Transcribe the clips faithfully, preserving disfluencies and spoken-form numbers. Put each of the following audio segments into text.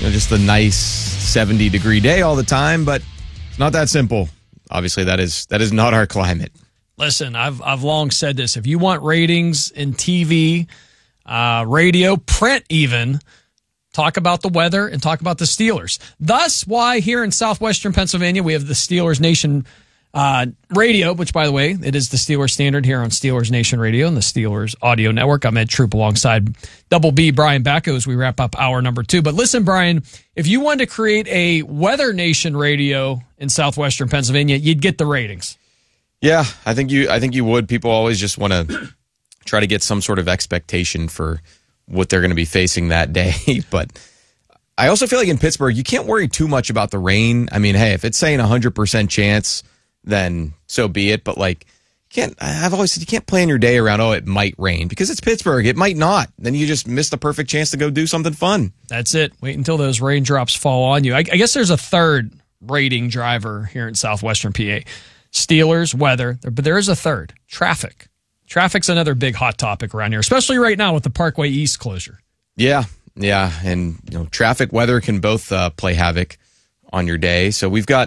you know, just a nice seventy degree day all the time, but it's not that simple. Obviously, that is that is not our climate. Listen, I've I've long said this. If you want ratings in T V, uh, radio, print even, talk about the weather and talk about the Steelers. Thus, why here in southwestern Pennsylvania, we have the Steelers Nation uh, radio, which, by the way, it is the Steelers Standard here on Steelers Nation Radio and the Steelers Audio Network. I'm Ed Troop alongside Double B, Brian Bacco, as we wrap up hour number two. But listen, Brian, if you wanted to create a Weather Nation radio in southwestern Pennsylvania, you'd get the ratings. Yeah, I think you I think you would. People always just want to try to get some sort of expectation for what they're going to be facing that day. But I also feel like in Pittsburgh, you can't worry too much about the rain. I mean, hey, if it's saying a one hundred percent chance, then so be it. But like, you can't. I've always said you can't plan your day around, oh, it might rain, because it's Pittsburgh. It might not. Then you just missed the perfect chance to go do something fun. That's it. Wait until those raindrops fall on you. I, I guess there's a third rating driver here in southwestern P A. Steelers, weather, but there is a third. Traffic. Traffic's another big hot topic around here, especially right now with the Parkway East closure. Yeah, yeah, and you know, traffic, weather can both uh, play havoc on your day. So we've got,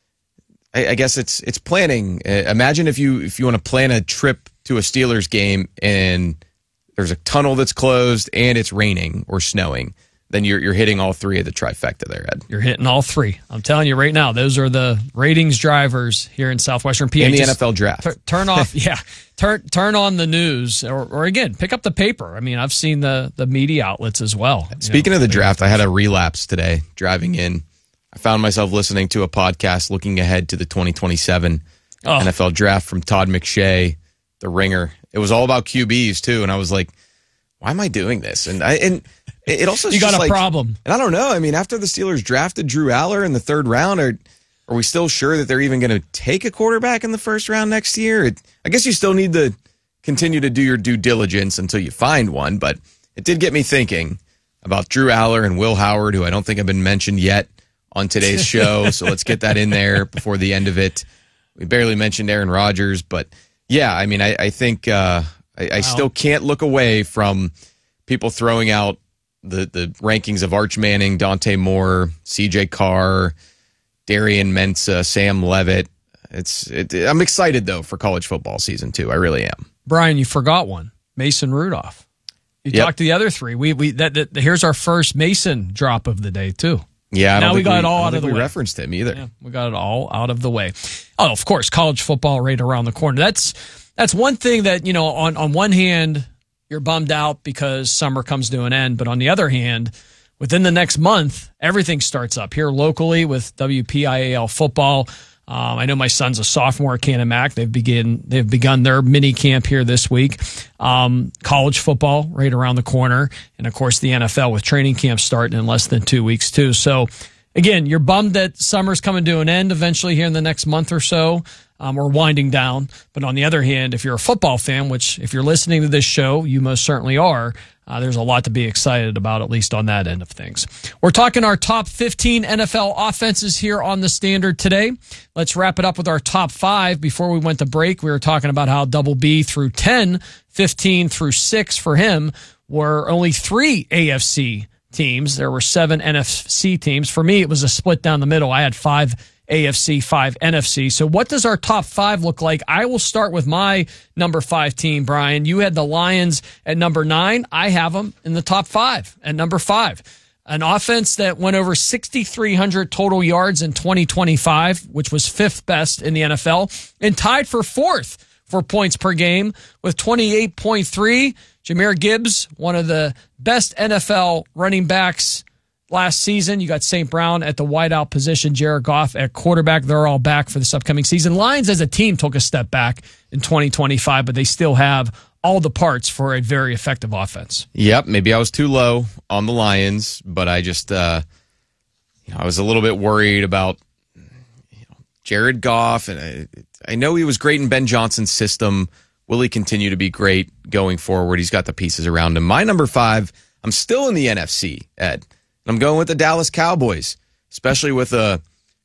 I, I guess it's it's planning. Uh, imagine if you if you want to plan a trip to a Steelers game and there's a tunnel that's closed and it's raining or snowing. Then you're you're hitting all three of the trifecta there, Ed. You're hitting all three. I'm telling you right now, those are the ratings drivers here in southwestern P A. And the Just N F L draft. T- turn off, yeah. Turn turn on the news, or, or again, pick up the paper. I mean, I've seen the the media outlets as well. Speaking know, of the draft, I had a relapse today driving in. I found myself listening to a podcast looking ahead to the twenty twenty-seven oh. N F L draft from Todd McShay, The Ringer. It was all about Q Bs too, and I was like, why am I doing this? And I and it also you got a like, problem. And I don't know. I mean, after the Steelers drafted Drew Aller in the third round, are are we still sure that they're even going to take a quarterback in the first round next year? It, I guess you still need to continue to do your due diligence until you find one. But it did get me thinking about Drew Aller and Will Howard, who I don't think have been mentioned yet on today's show. So let's get that in there before the end of it. We barely mentioned Aaron Rodgers, but yeah, I mean, I, I think uh, I, I wow. still can't look away from people throwing out the the rankings of Arch Manning, Dante Moore, C J Carr, Darian Mensah, Sam Levitt. It's it, I'm excited though for college football season two. I really am. Brian, you forgot one. Mason Rudolph. You yep. talked to the other three. We we that, that here's our first Mason drop of the day too. Yeah, I now don't we got we, it all I out of the we way. Referenced him either. Yeah, we got it all out of the way. Oh, of course, college football right around the corner. That's that's one thing that, you know, on on one hand, you're bummed out because summer comes to an end. But on the other hand, within the next month, everything starts up here locally with W P I A L football. Um, I know my son's a sophomore at Cannon Mac. They've begin they've begun their mini camp here this week. Um, college football right around the corner, and of course the N F L with training camp starting in less than two weeks too. So again, you're bummed that summer's coming to an end eventually here in the next month or so. Um, we're winding down. But on the other hand, if you're a football fan, which if you're listening to this show, you most certainly are, uh, there's a lot to be excited about, at least on that end of things. We're talking our top fifteen N F L offenses here on the Standard today. Let's wrap it up with our top five. Before we went to break, we were talking about how Double B through ten, fifteen through six for him were only three A F C teams. There were seven N F C teams. For me, it was a split down the middle. I had five A F C, five N F C. So what does our top five look like? I will start with my number five team, Brian. You had the Lions at number nine. I have them in the top five at number five. An offense that went over sixty-three hundred total yards in twenty twenty-five, which was fifth best in the N F L, and tied for fourth for points per game with twenty-eight point three. Jahmyr Gibbs, one of the best N F L running backs last season. You got Saint Brown at the wideout position, Jared Goff at quarterback. They're all back for this upcoming season. Lions as a team took a step back in twenty twenty-five, but they still have all the parts for a very effective offense. Yep, maybe I was too low on the Lions, but I just, uh, you know, I was a little bit worried about you know, Jared Goff, and I, I know he was great in Ben Johnson's system. Will he continue to be great going forward? He's got the pieces around him. My number five, I'm still in the N F C, Ed. I'm going with the Dallas Cowboys, especially with a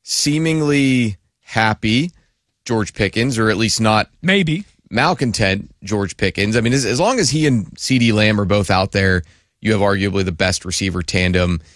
seemingly happy George Pickens, or at least not maybe malcontent George Pickens. I mean, as, as long as he and CeeDee Lamb are both out there, you have arguably the best receiver tandem